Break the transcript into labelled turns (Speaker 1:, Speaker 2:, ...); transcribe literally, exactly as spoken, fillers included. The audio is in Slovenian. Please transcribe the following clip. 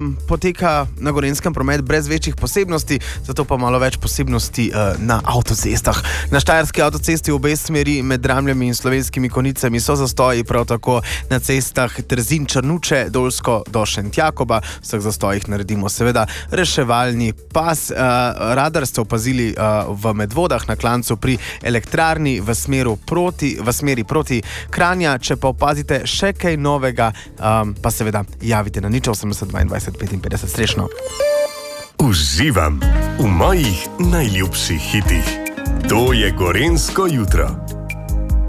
Speaker 1: um, poteka na Gorenjskem promet brez večjih posebnosti, zato pa malo več posebnosti uh, na avtocestah. Na štajerski avtocesti v obe smeri med Dramljami in Slovenskimi Konjicami so zastoji, prav tako na cestah Trzin-Črnuče, Dolsko do Šentjakoba. V vseh zastojih naredimo seveda reševalni pas. Uh, radar ste opazili uh, v Medvodah na klancu pri elektrarni v, proti, v smeri proti Kranja. Če pa opazite še kaj novega, um, pa seveda javite na nič osemdeset dvaindvajset petinpetdeset. Srečno.
Speaker 2: Uživam v mojih najljubših hitih. To je Gorenjsko jutro.